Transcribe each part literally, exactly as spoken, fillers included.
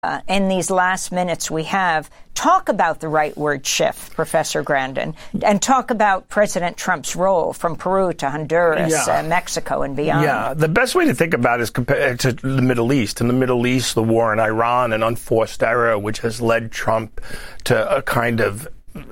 Uh, in these last minutes we have, talk about the rightward shift, Professor Grandin, and talk about President Trump's role from Peru to Honduras, yeah. uh, Mexico, and beyond. Yeah, the best way to think about it is compared to the Middle East. In the Middle East, the war in Iran, an unforced error, which has led Trump to a kind of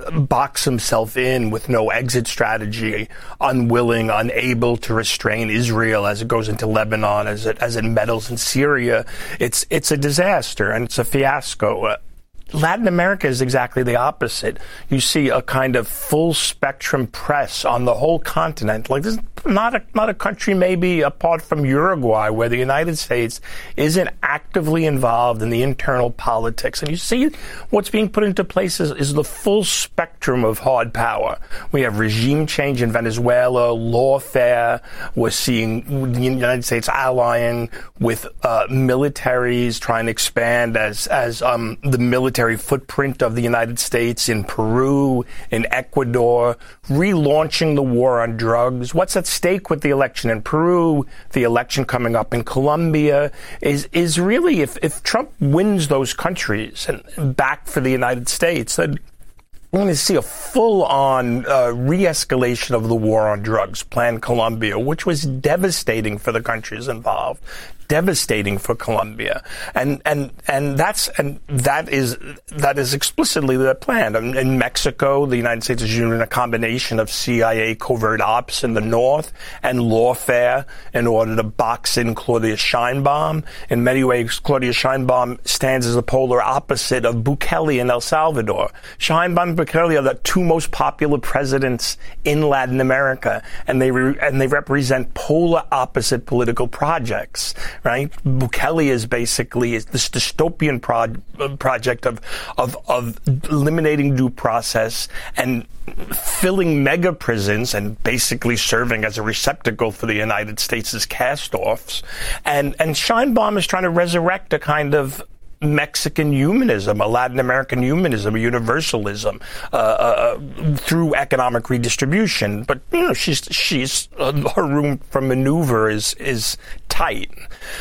box himself in with no exit strategy, unwilling, unable to restrain Israel as it goes into Lebanon, as it as it meddles in Syria. It's it's a disaster and it's a fiasco. Uh, Latin America is exactly the opposite. You see a kind of full spectrum press on the whole continent. Like, this is not a, not a country maybe apart from Uruguay where the United States isn't actively involved in the internal politics. And you see what's being put into place is, is the full spectrum of hard power. We have regime change in Venezuela, lawfare. We're seeing the United States allying with uh, militaries, trying to expand as, as um, the military footprint of the United States in Peru, in Ecuador, relaunching the war on drugs. What's at stake with the election in Peru, the election coming up in Colombia, is is really, if, if Trump wins those countries and back for the United States, then we're going to see a full-on uh, re-escalation of the war on drugs, Plan Colombia, which was devastating for the countries involved, devastating for Colombia, and and and that's and that is that is explicitly the plan. In, in Mexico, the United States is using a combination of C I A covert ops in the north and lawfare in order to box in Claudia Sheinbaum. In many ways, Claudia Sheinbaum stands as the polar opposite of Bukele in El Salvador. Sheinbaum and Bukele are the two most popular presidents in Latin America, and they re- and they represent polar opposite political projects. Right, Bukele is basically this dystopian pro- project of, of of eliminating due process and filling mega prisons and basically serving as a receptacle for the United States' cast-offs. And and Sheinbaum is trying to resurrect a kind of Mexican humanism, a Latin American humanism, a universalism, uh, uh, through economic redistribution. But, you know, she's, she's, uh, her room for maneuver is, is tight.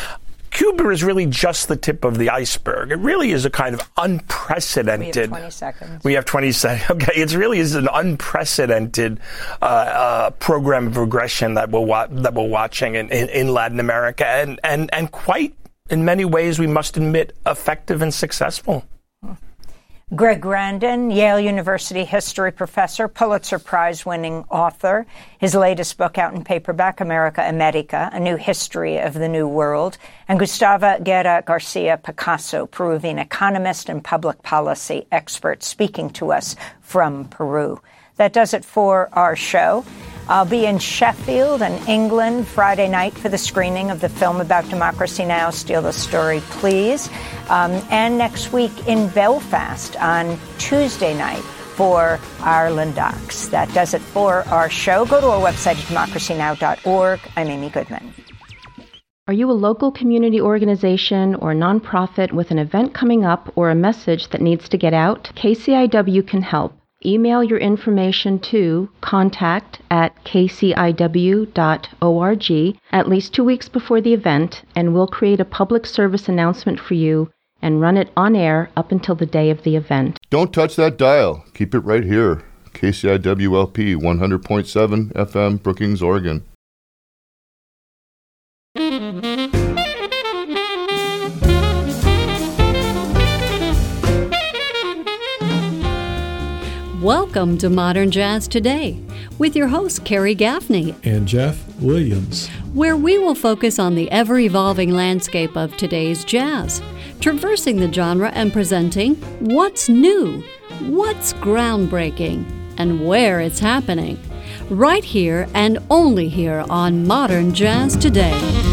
Cuba is really just the tip of the iceberg. It really is a kind of unprecedented. We have twenty seconds. We have twenty seconds. Okay, it really is an unprecedented uh, uh, program of regression that we're wa- that we're watching in, in, in Latin America, and and and quite in many ways, we must admit, effective and successful. Greg Grandin, Yale University history professor, Pulitzer Prize-winning author. His latest book out in paperback, America America, A New History of the New World. And Gustavo Guerra Garcia Picasso, Peruvian economist and public policy expert, speaking to us from Peru. That does it for our show. I'll be in Sheffield and England Friday night for the screening of the film about Democracy Now!, Steal the Story, Please. Um, and next week in Belfast on Tuesday night for Ireland Docs. That does it for our show. Go to our website at democracy now dot org. I'm Amy Goodman. Are you a local community organization or nonprofit with an event coming up or a message that needs to get out? K C I W can help. Email your information to contact at k c i w dot org at least two weeks before the event, and we'll create a public service announcement for you and run it on air up until the day of the event. Don't touch that dial. Keep it right here. K C I W L P one hundred point seven F M, Brookings, Oregon. Welcome to Modern Jazz Today with your host, Carrie Gaffney and Jeff Williams, where we will focus on the ever-evolving landscape of today's jazz, traversing the genre and presenting what's new, what's groundbreaking, and where it's happening, right here and only here on Modern Jazz Today.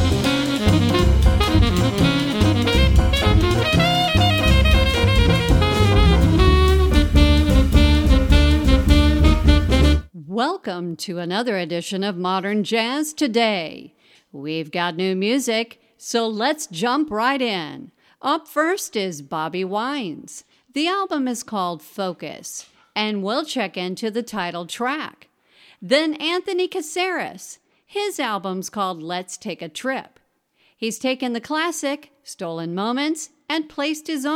Welcome to another edition of Modern Jazz Today. We've got new music, so let's jump right in. Up first is Bobby Wines. The album is called Focus, and we'll check into the title track. Then Anthony Caceres. His album's called Let's Take a Trip. He's taken the classic, Stolen Moments, and placed his own